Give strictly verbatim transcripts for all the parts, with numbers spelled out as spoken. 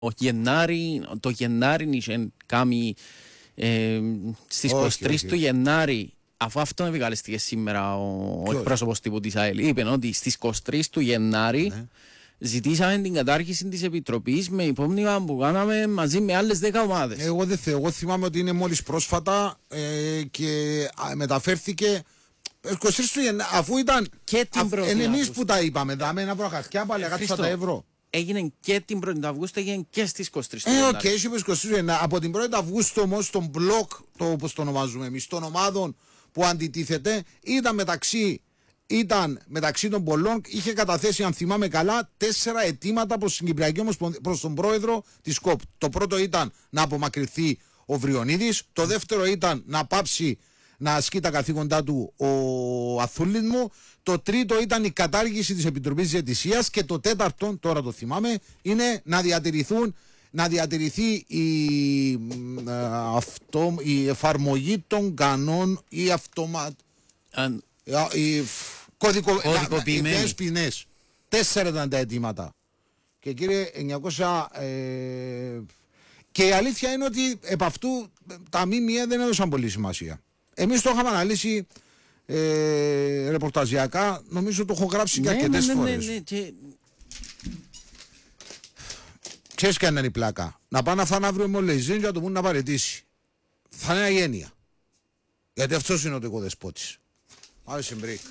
Ο Γενάρη, το Γενάρη είχε κάνει ε, στις είκοσι τρεις του Γενάρη, αφού αυτό επικαλεστήκε σήμερα ο, ο εκπρόσωπος τύπου της ΑΕΛ, είπε ότι στις είκοσι τρεις του Γενάρη ναι. ζητήσαμε την κατάρχηση της Επιτροπής με υπόμνημα που κάναμε μαζί με άλλες δέκα ομάδες. Εγώ δεν θέλω, εγώ θυμάμαι ότι είναι μόλις πρόσφατα ε, και μεταφέρθηκε είκοσι τρεις του Γενάρη, αφού ήταν και την πρώτη Αυγούστου. Εμείς που τα είπαμε, δάμε ένα προχαθιά πάλι εκατό ευρώ. Έγινε και την πρώτη Αυγούστου, έγινε και στις είκοσι τρεις του ε, Γενάρη. Ε, οκ, okay, είκοσι τρεις του Γενάρη. Από την πρώτη Αυγούστου όμως, τον μπλοκ, το όπως το ονομάζουμε εμείς, των ομάδων που αντιτίθεται, ήταν μεταξύ, ήταν μεταξύ των πολλών, είχε καταθέσει, αν θυμάμαι καλά, τέσσερα αιτήματα προς την Κυπριακή Ομοσπονδία, προς τον πρόεδρο της ΚΟΠ. Το πρώτο ήταν να απομακρυνθεί ο Βριονίδης, το δεύτερο ήταν να πάψει να ασκεί τα καθήκοντά του ο Αθούλης μου. Το τρίτο ήταν η κατάργηση της Επιτροπής Διαιτησίας και το τέταρτο, τώρα το θυμάμαι, είναι να διατηρηθούν να διατηρηθεί η, ε, αυτό, η εφαρμογή των κανόνων ή αυτομα... Αν... οι κωδικο... κωδικοποιημένες ποινές. Τέσσερα ήταν τα αιτήματα. Και κύριε εννιακόσια... Ε... Και η αλήθεια είναι ότι επ' αυτού τα ΜΜΕ δεν έδωσαν πολύ σημασία. Εμείς το είχαμε αναλύσει ε, ρεπορταζιακά, νομίζω το έχω γράψει ναι, και αρκετές ναι, ναι, φορές. ναι, ναι, και... Ξέρεις ποια είναι η πλάκα? Να πάνε να φάνε αύριο μολεζίν για να το πούν να παραιτήσει. Θα είναι αγένεια. Γιατί αυτός είναι ο τεκοδεσπότης. Πάμε σε μπρικ.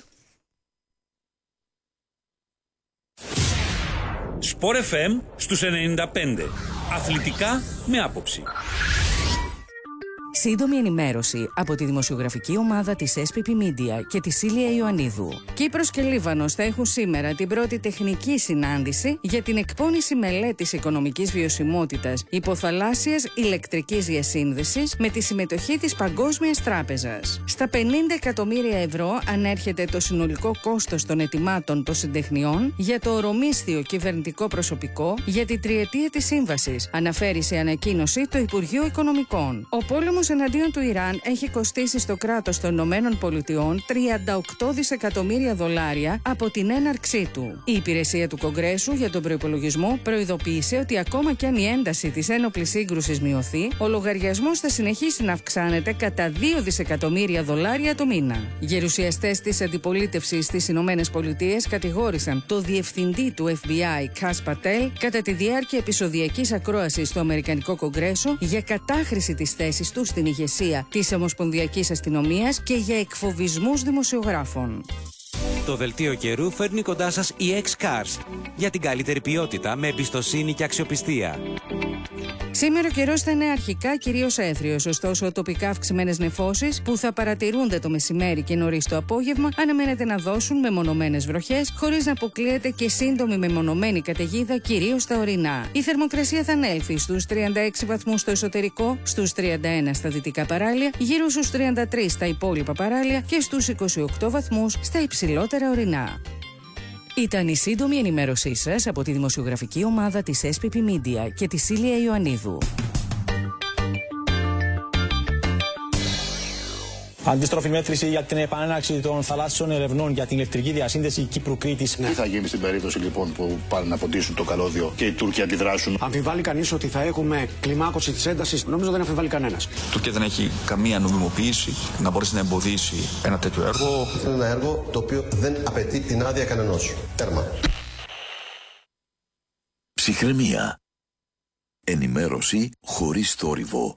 Σπορ εφ εμ στους ενενήντα πέντε. Αθλητικά με άποψη. Σύντομη ενημέρωση από τη δημοσιογραφική ομάδα της ες πι πι Media και τη Σίλια Ιωαννίδου. Κύπρος και Λίβανος θα έχουν σήμερα την πρώτη τεχνική συνάντηση για την εκπόνηση μελέτης οικονομικής βιωσιμότητας υποθαλάσσιας ηλεκτρικής διασύνδεσης με τη συμμετοχή της Παγκόσμιας Τράπεζας. Στα πενήντα εκατομμύρια ευρώ ανέρχεται το συνολικό κόστος των ετοιμάτων των συντεχνιών για το ορομίσθιο κυβερνητικό προσωπικό για τη τριετία της σύμβασης, αναφέρει σε ανακοίνωση το Υπουργείο Οικονομικών. Ο πόλεμος εναντίον του Ιράν έχει κοστίσει στο κράτος των Ηνωμένων Πολιτειών τριάντα οκτώ δισεκατομμύρια δολάρια από την έναρξή του. Η υπηρεσία του Κογκρέσου για τον προϋπολογισμό προειδοποίησε ότι ακόμα και αν η ένταση της ένοπλης σύγκρουσης μειωθεί, ο λογαριασμός θα συνεχίσει να αυξάνεται κατά δύο δισεκατομμύρια δολάρια το μήνα. Γερουσιαστές της αντιπολίτευσης στις Ηνωμένες Πολιτείες κατηγόρησαν το διευθυντή του εφ μπι άι, Κας Πατέλ, κατά τη διάρκεια επεισοδιακής ακρόασης στο Αμερικανικό Κογκρέσο για κατάχρηση της θέσης του στην ηγεσία της Ομοσπονδιακής Αστυνομίας και για εκφοβισμούς δημοσιογράφων. Το δελτίο καιρού φέρνει κοντά σας η X-Cars για την καλύτερη ποιότητα με εμπιστοσύνη και αξιοπιστία. Σήμερα ο καιρός θα είναι αρχικά κυρίως έθριος, ωστόσο τοπικά αυξημένες νεφώσεις που θα παρατηρούνται το μεσημέρι και νωρίς το απόγευμα αναμένεται να δώσουν μεμονωμένες βροχές, χωρίς να αποκλείεται και σύντομη μεμονωμένη καταιγίδα κυρίως στα ορεινά. Η θερμοκρασία θα ανέλθει στους τριάντα έξι βαθμούς στο εσωτερικό, στους τριάντα ένα στα δυτικά παράλια, γύρω στους τριάντα τρεις στα υπόλοιπα παράλια και στους είκοσι οκτώ βαθμούς στα υψηλότερα ορεινά. Ήταν η σύντομη ενημέρωσή σας από τη δημοσιογραφική ομάδα της ες πι πι Media και τη Σίλια Ιωαννίδου. Αντίστροφη μέτρηση για την επανέναρξη των θαλάσσιων ερευνών για την ηλεκτρική διασύνδεση Κύπρου-Κρήτης. Τι θα γίνει στην περίπτωση λοιπόν που πάνε να ποτίσουν το καλώδιο και οι Τούρκοι αντιδράσουν? Αμφιβάλλει κανείς ότι θα έχουμε κλιμάκωση της έντασης? Νομίζω δεν αμφιβάλλει κανένας. Η Τουρκία δεν έχει καμία νομιμοποίηση να μπορέσει να εμποδίσει ένα τέτοιο έργο. Είναι ένα έργο το οποίο δεν απαιτεί την άδεια κανενός. Τέρμα. Ψυχραιμία. Ενημέρωση χωρίς θόρυβο.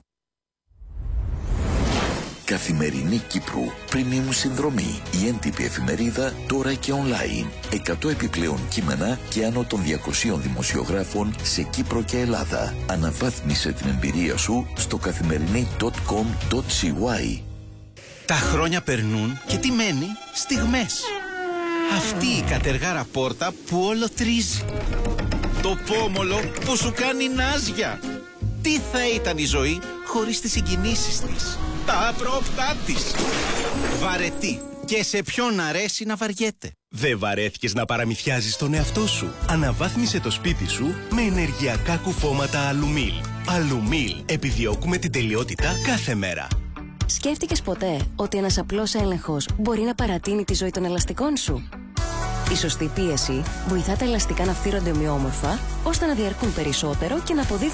Καθημερινή Κύπρου, premium συνδρομή, η έντυπη εφημερίδα τώρα και online. εκατό επιπλέον κείμενα και άνω των διακοσίων δημοσιογράφων σε Κύπρο και Ελλάδα. Αναβάθμισε την εμπειρία σου στο καθημερινή τελεία κομ τελεία σι γουάι. Τα χρόνια περνούν και τι μένει? Στιγμές. Αυτή η κατεργάρα πόρτα που όλο τρίζει. Το πόμολο που σου κάνει νάζια. Τι θα ήταν η ζωή χωρίς τις συγκινήσεις της, τα απρόπτά της. Βαρετή. Και σε ποιον αρέσει να βαριέται. Δεν βαρέθηκες να παραμυθιάζεις τον εαυτό σου? Αναβάθμισε το σπίτι σου με ενεργειακά κουφώματα Αλουμίλ. Αλουμίλ. Επιδιώκουμε την τελειότητα κάθε μέρα. Σκέφτηκες ποτέ ότι ένας απλός έλεγχος μπορεί να παρατείνει τη ζωή των ελαστικών σου? Η σωστή πίεση βοηθά τα ελαστικά να φθύρονται ομοιόμορφα, ώστε να διαρκούν περισσότερο και να αποδίδουν